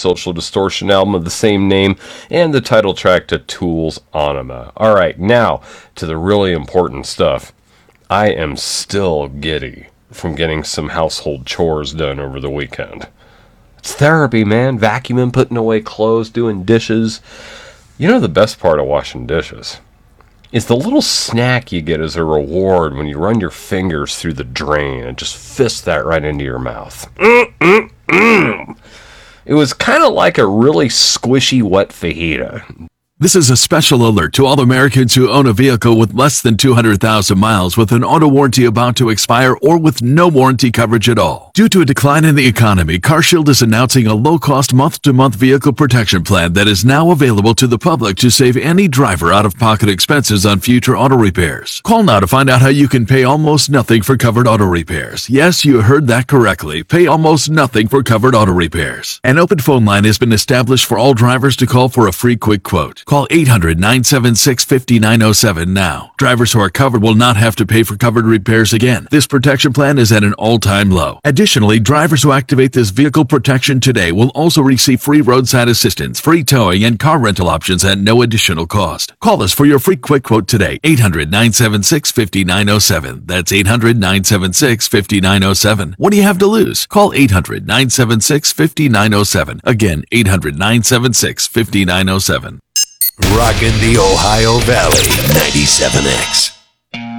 Social Distortion album of the same name, and the title track to Tool's Anima. Alright, now to the really important stuff. I am still giddy from getting some household chores done over the weekend. It's therapy, man. Vacuuming, putting away clothes, doing dishes. You know the best part of washing dishes is the little snack you get as a reward when you run your fingers through the drain and just fist that right into your mouth. It was kind of like a really squishy wet fajita. This is a special alert to all Americans who own a vehicle with less than 200,000 miles with an auto warranty about to expire or with no warranty coverage at all. Due to a decline in the economy, CarShield is announcing a low-cost month-to-month vehicle protection plan that is now available to the public to save any driver out-of-pocket expenses on future auto repairs. Call now to find out how you can pay almost nothing for covered auto repairs. Yes, you heard that correctly. Pay almost nothing for covered auto repairs. An open phone line has been established for all drivers to call for a free quick quote. Call 800-976-5907 now. Drivers who are covered will not have to pay for covered repairs again. This protection plan is at an all-time low. Additionally, drivers who activate this vehicle protection today will also receive free roadside assistance, free towing, and car rental options at no additional cost. Call us for your free quick quote today. 800-976-5907. That's 800-976-5907. What do you have to lose? Call 800-976-5907. Again, 800-976-5907. Rockin' the Ohio Valley, 97X.